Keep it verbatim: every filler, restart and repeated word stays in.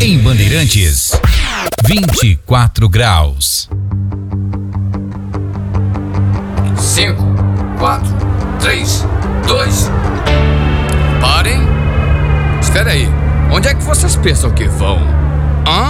Em Bandeirantes, vinte e quatro graus. Cinco, quatro, três, dois. Parem. Espera aí. Onde é que vocês pensam que vão?